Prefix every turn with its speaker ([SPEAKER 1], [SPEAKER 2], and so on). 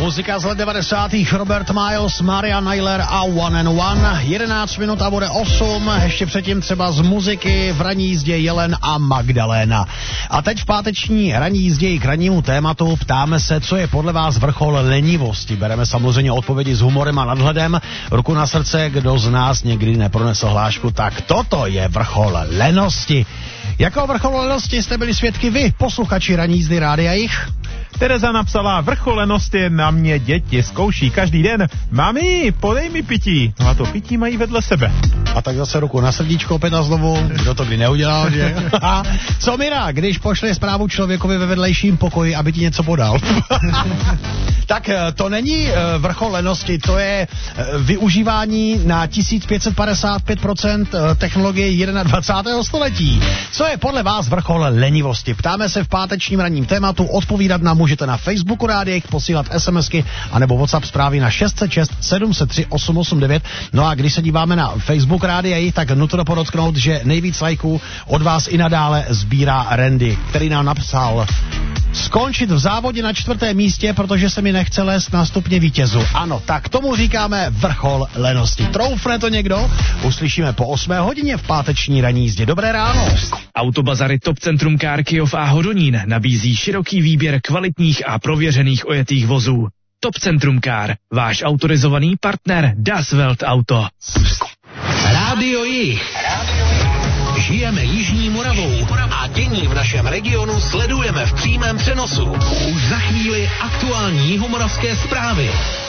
[SPEAKER 1] Muzika z let 90. Robert Miles, Maria Nyler a One and One. 11 minut a bude 8. Ještě předtím třeba z muziky v ranní jízdě Jelen a Magdaléna. A teď v páteční ranní jízdě k rannímu tématu ptáme se, co je podle vás vrchol lenivosti. Bereme samozřejmě odpovědi s humorem a nadhledem. Ruku na srdce, kdo z nás někdy nepronesl hlášku, tak toto je vrchol lenosti. Jakého vrcholu lenosti jste byli svědky vy, posluchači ranní jízdy Rádia Jich?
[SPEAKER 2] Tereza napsala, vrcholenost je na mě, děti zkouší každý den. Mami, podej mi pití. No a to pití mají vedle sebe.
[SPEAKER 1] A tak zase ruku na srdíčko opět a znovu, kdo to kdy neudělal, že? Co Mira, když pošle zprávu člověkovi ve vedlejším pokoji, aby ti něco podal? Tak to není vrchol lenosti, to je využívání na 1555% technologie 21. století. Co je podle vás vrchol lenivosti? Ptáme se v pátečním ranním tématu, odpovídat nám můžete na Facebooku Rádia, posílat SMSky anebo WhatsApp zprávy na 606 703 889. No a když se díváme na Facebook Rádia, tak nutno podotknout, že nejvíc lajků od vás i nadále sbírá Randy, který nám napsal: skončit v závodě na 4. místě, protože se mi nechce lézt na stupně vítězu. Ano, tak tomu říkáme vrchol lenosti. Troufne to někdo? Uslyšíme po 8 hodině v páteční ranní jízdě. Dobré ráno.
[SPEAKER 3] Autobazary Top Centrum Car Kyjov a Hodonín nabízí široký výběr kvalitních a prověřených ojetých vozů. Top Centrum Car, váš autorizovaný partner Das Welt Auto.
[SPEAKER 4] Rádio Jich. Žijeme Jižní Moravou a dění v našem regionu sledujeme v přímém přenosu. Už za chvíli aktuální jihomoravské zprávy.